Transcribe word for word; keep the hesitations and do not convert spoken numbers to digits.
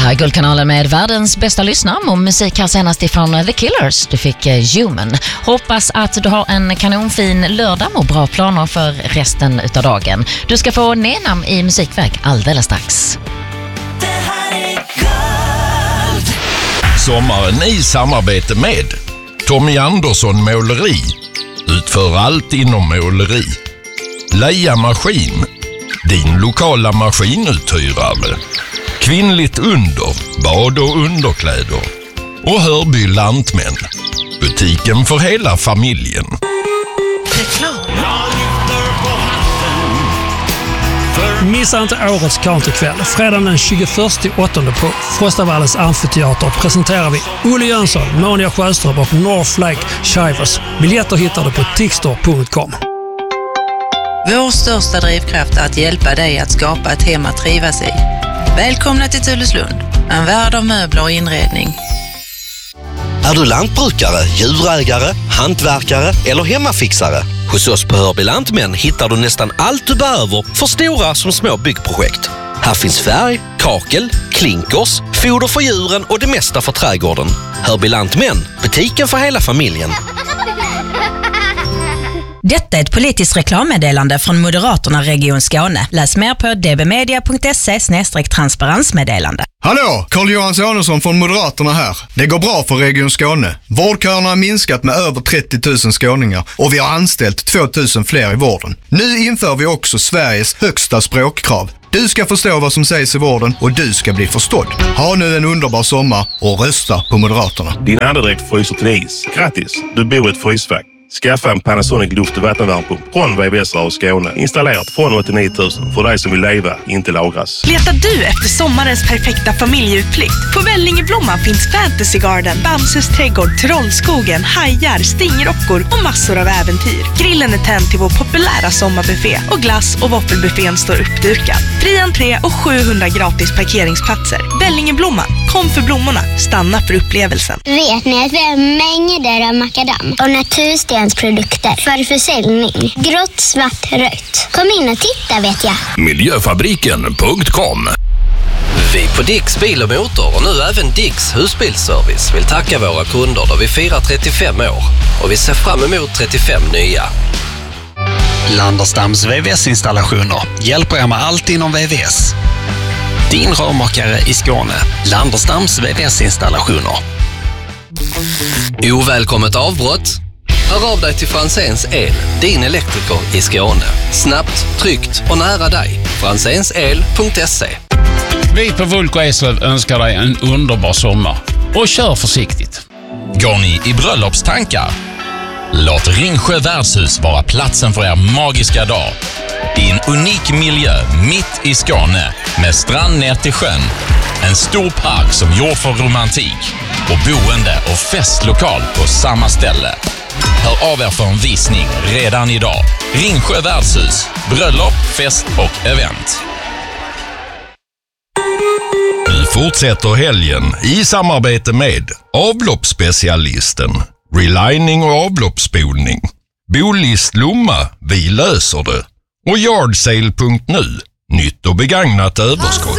här är Guldkanalen med världens bästa lyssnare och musik här senast ifrån The Killers. Du fick Human. Hoppas att du har en kanonfin lördag och bra planer för resten utav dagen. Du ska få Nenam i musikväg alldeles strax. Det här är Guld. Sommaren i samarbete med Tommy Andersson Måleri. Utför allt inom måleri. Leia Maskin. Din lokala maskinuthyrare. Kvinnligt under, bad och underkläder. Och Hörby Lantmän. Butiken för hela familjen. Missa inte årets countrykväll. Fredagen den tjugoförsta åttonde på Frostavallens amfiteater presenterar vi Olle Jönsson, Monia Sjöström och North Lake Shivers. Biljetter hittar du på tixter punkt com. Vår största drivkraft är att hjälpa dig att skapa ett hem att trivas i. Välkomna till Tulleslund, en värld av möbler och inredning. Är du lantbrukare, djurägare, hantverkare eller hemmafixare? Hos oss på Hörby Lantmän hittar du nästan allt du behöver för stora som små byggprojekt. Här finns färg, kakel, klinkers, foder för djuren och det mesta för trädgården. Hörby Lantmän, butiken för hela familjen. Detta är ett politiskt reklammeddelande från Moderaterna Region Skåne. Läs mer på d b media punkt se slash transparensmeddelande. Hallå, Carl-Johan Sonesson från Moderaterna här. Det går bra för Region Skåne. Vårdköerna har minskat med över trettio tusen skåningar och vi har anställt två tusen fler i vården. Nu inför vi också Sveriges högsta språkkrav. Du ska förstå vad som sägs i vården och du ska bli förstådd. Ha nu en underbar sommar och rösta på Moderaterna. Din andedräkt fryser till is. Grattis, du bor i ett frysfack. Skaffa en Panasonic luft- och vattenvärmepump från V V S och Skåne. Installerat från åttionio tusen för dig som vill leva, inte lagras. Letar du efter sommarens perfekta familjeutflykt? På Vällingeblomman finns Fantasy Garden, Bamses trädgård, Trollskogen, hajar, stingrockor och massor av äventyr. Grillen är tänd till vår populära sommarbuffé och glass- och våffelbuffén står uppdukad. Fri entré och sjuhundra gratis parkeringsplatser. Vällingeblomman, kom för blommorna, stanna för upplevelsen. Vet ni att vi har mängder av makadam och natursten produkter för försäljning. Grått, svart, rött. Kom in och titta vet jag. Miljöfabriken punkt com. Vi på Dicks bil och motor och nu även Dicks husbilsservice vill tacka våra kunder då vi firar trettiofem år. Och vi ser fram emot trettiofem nya. Landerstams V V S-installationer hjälper er med allt inom V V S. Din rörmakare i Skåne. Landerstams V V S-installationer. Ovälkommet avbrott. Hör av dig till Franzéns El, din elektriker i Skåne. Snabbt, tryggt och nära dig. franzéns el punkt se. Vi på Vulko Eslöv önskar dig en underbar sommar. Och kör försiktigt. Går ni i bröllopstankar? Låt Ringsjö värdshus vara platsen för er magiska dag. I en unik miljö mitt i Skåne med strand ner till sjön. En stor park som gjord för romantik och boende och festlokal på samma ställe. Hör av er för en visning redan idag. Ringsjö värdshus, bröllop, fest och event. Vi fortsätter helgen i samarbete med avloppsspecialisten, relining och avloppsspolning. Bolist Lomma, vi löser det. Och yardsale punkt nu, nytt och begagnat överskott.